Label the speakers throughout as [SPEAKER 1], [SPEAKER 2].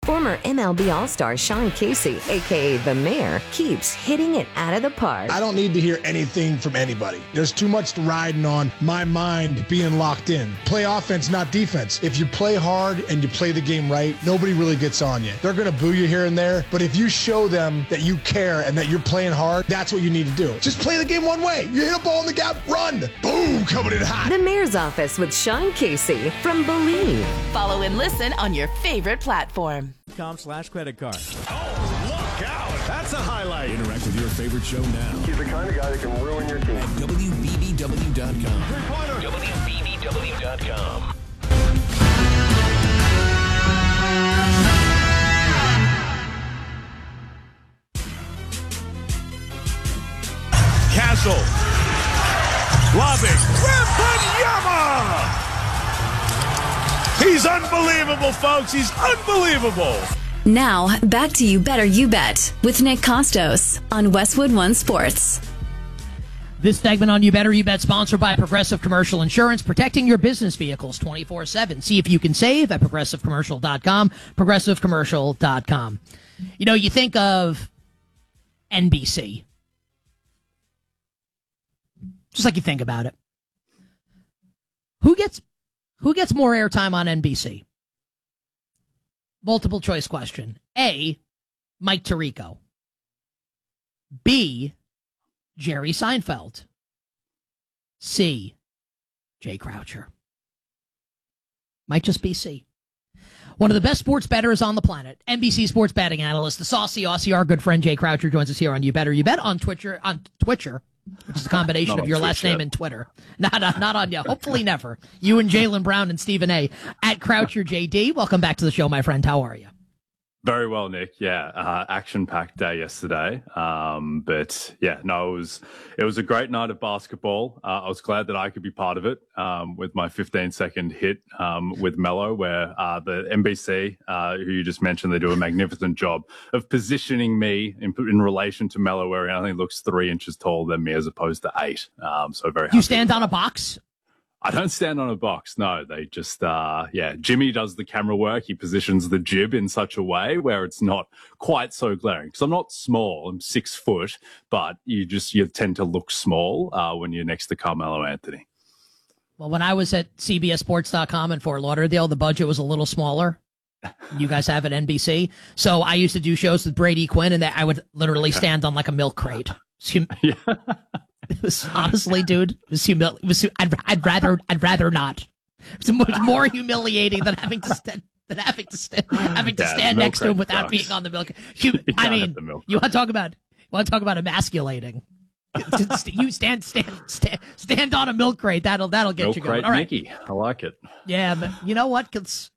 [SPEAKER 1] Former MLB All-Star Sean Casey, a.k.a. The Mayor, keeps hitting it out of the park.
[SPEAKER 2] I don't need to hear anything from anybody. There's too much riding on my mind being locked in. Play offense, not defense. If you play hard and you play the game right, nobody really gets on you. They're going to boo you here and there, but if you show them that you care and that you're playing hard, that's what you need to do. Just play the game one way. You hit a ball in the gap, run. Boom, coming in hot.
[SPEAKER 1] The Mayor's Office with Sean Casey from Believe.
[SPEAKER 3] Follow and listen on your favorite platform.
[SPEAKER 4] .com/credit card.
[SPEAKER 5] Oh, look out. That's a highlight.
[SPEAKER 6] Interact with your favorite show now.
[SPEAKER 7] He's the kind of guy that can ruin your team.
[SPEAKER 6] At WBBW.com.
[SPEAKER 5] WBBW.com. Castle. Lobbing. Wembanyama! He's unbelievable, folks. He's unbelievable.
[SPEAKER 8] Now, back to You Better You Bet with Nick Costos on Westwood One Sports.
[SPEAKER 9] This segment on You Better You Bet sponsored by Progressive Commercial Insurance, protecting your business vehicles 24/7. See if you can save at progressivecommercial.com, progressivecommercial.com. You know, you think of NBC. Just like you think about it. Who gets more airtime on NBC? Multiple choice question. A, Mike Tirico. B, Jerry Seinfeld. C, Jay Croucher. Might just be C. One of the best sports bettors on the planet, NBC sports betting analyst, the saucy Aussie, our good friend Jay Croucher joins us here on You Better You Bet on Twitcher, which is a combination of your last name and Twitter. Not on you. Hopefully never. You and Jaylen Brown and Stephen A. at Croucher JD. Welcome back to the show, my friend. How are you?
[SPEAKER 10] Very well, Nick. Yeah, action-packed day yesterday. But yeah, no, it was a great night of basketball. I was glad that I could be part of it with my 15-second hit with Melo, where the NBC, who you just mentioned, they do a magnificent job of positioning me in relation to Melo, where he only looks 3 inches taller than me as opposed to 8. So very happy.
[SPEAKER 9] You stand on a box?
[SPEAKER 10] I don't stand on a box. No, they just, Jimmy does the camera work. He positions the jib in such a way where it's not quite so glaring. Because I'm not small. I'm 6 foot, but you tend to look small when you're next to Carmelo Anthony.
[SPEAKER 9] Well, when I was at CBSSports.com in Fort Lauderdale, the budget was a little smaller. You guys have at NBC. So I used to do shows with Brady Quinn, and I would literally stand on like a milk crate.
[SPEAKER 10] Yeah.
[SPEAKER 9] It was honestly, dude. I'd rather not. It's more humiliating than having to stand next to him without being on the milk. You want to talk about emasculating? You stand on a milk crate. That'll get
[SPEAKER 10] milk
[SPEAKER 9] you going.
[SPEAKER 10] All right, Mickey. I like it.
[SPEAKER 9] Yeah, but you know what?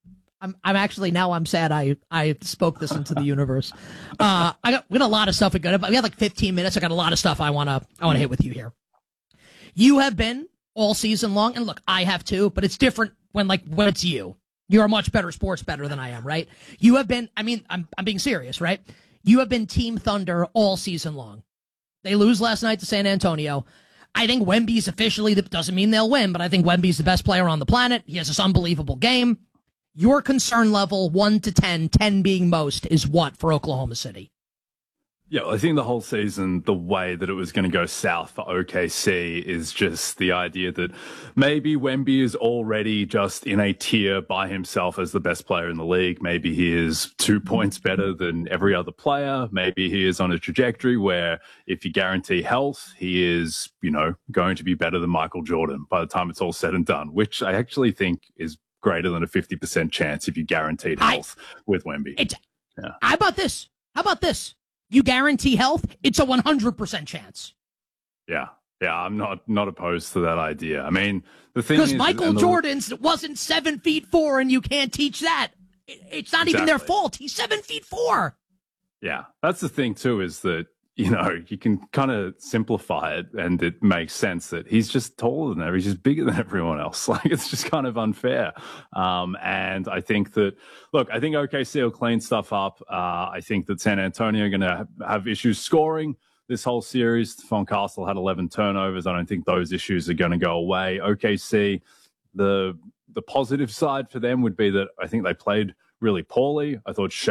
[SPEAKER 9] I'm sad I spoke this into the universe. We got a lot of stuff. We had like 15 minutes. I got a lot of stuff I want to hit with you here. You have been all season long, and look, I have too, but it's different when it's you. You're a much better sports bettor than I am, right? You have been, I'm being serious, right? You have been Team Thunder all season long. They lose last night to San Antonio. I think Wemby's officially, that doesn't mean they'll win, but I think Wemby's the best player on the planet. He has this unbelievable game. Your concern level, 1 to 10, 10 being most, is what for Oklahoma City?
[SPEAKER 10] Yeah, well, I think the whole season, the way that it was going to go south for OKC is just the idea that maybe Wemby is already just in a tier by himself as the best player in the league. Maybe he is 2 points better than every other player. Maybe he is on a trajectory where if you guarantee health, he is, going to be better than Michael Jordan by the time it's all said and done, which I actually think is greater than a 50% chance if you guaranteed health with Wemby.
[SPEAKER 9] How about this? You guarantee health, it's a 100% chance.
[SPEAKER 10] Yeah, I'm not opposed to that idea. I mean, the thing
[SPEAKER 9] is... Because Michael Jordan's wasn't 7'4", and you can't teach that. It's not even their fault. He's 7'4".
[SPEAKER 10] Yeah, that's the thing, too, is that, you can kind of simplify it and it makes sense that he's just taller than everyone. He's just bigger than everyone else. It's just kind of unfair. And I think that, I think OKC will clean stuff up. I think that San Antonio are going to have issues scoring this whole series. Stephon Castle had 11 turnovers. I don't think those issues are going to go away. OKC, the positive side for them would be that I think they played really poorly. I thought